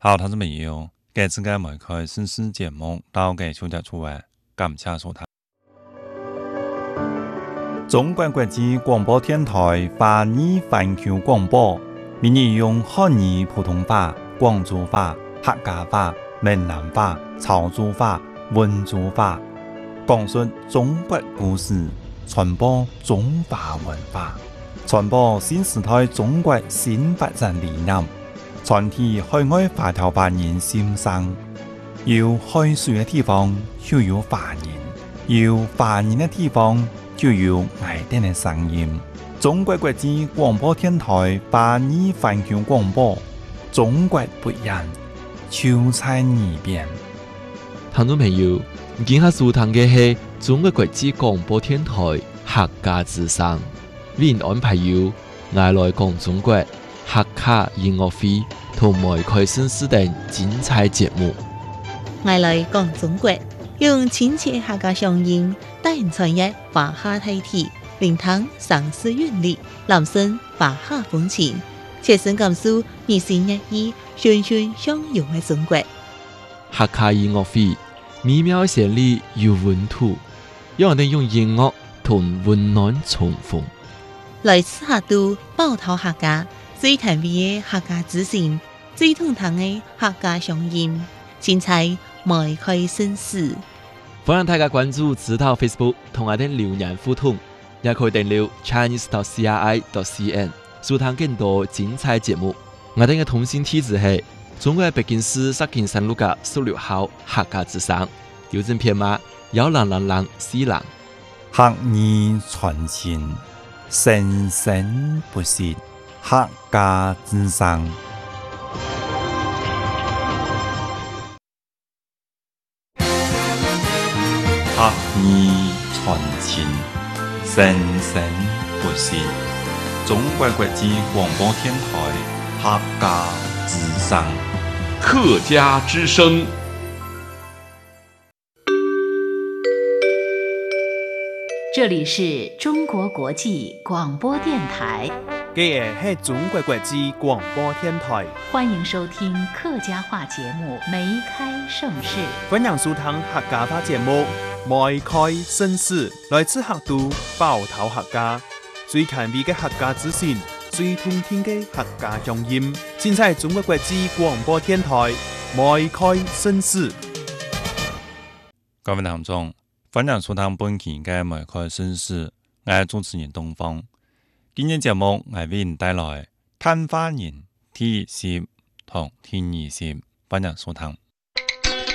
好，同志朋友，这次嘅梅开新诗节目到嘅小只出嚟，感謝收睇。中國國際廣播電台華語環球廣播，每日用漢語普通話、廣州話、客家話、閩南話、潮州話、溫州話，講述中國故事，傳播中華文化，傳播新時代中國新發展理念，傳遞海外華僑華人心聲。有海水嘅地方就有華人，有華人嘅地方就有愛哋嘅聲音。中國國際廣播電台華語環球廣播，中國不一樣，就在耳邊。 聽眾朋友，今下收聽嘅係中國國際廣播電台客家之聲，為您安排有愛來講中國客家音樂會同梅開新詩等精彩節目。 愛來講中國，用親切客家鄉音，帶人傳譯華夏大體，聆聽城市韻律，攬聲華夏風情，切身感受日新月異、循循相融嘅中國。 客家音樂會美妙旋律有溫度，讓我哋用音樂同溫暖重逢。 來自客都寶島客家，最甜美嘅客家之聲，最通透嘅客家鄉音，精彩梅開新詩。 歡迎大家關注指導 Facebook 同我哋留言互動，也可以訂閱 chinese.cri.cn 收聽更多精彩節目。我哋嘅通訊地址係中國北京市石景山路嘅16號客家之聲，郵政編碼10004 客語傳情，生生不息，客家之聲。客語傳情，生生不息。中國國際廣播電台客家之聲。 客家之聲。 這裡是中國國際廣播電台。 這是中國國際廣播電台。 歡迎收聽客家話節目《梅開盛世》。 歡迎收聽客家話節目《梅開盛世》，來自客都寶島客家，最甜美嘅客家之聲，最通聽嘅客家鄉音，盡在中國國際廣播電台《梅開盛世》。 各位聽眾，歡迎收聽本期嘅《梅開盛世》，我係主持人東方。今日節目我為您帶來探花人第10同第20，歡迎收聽。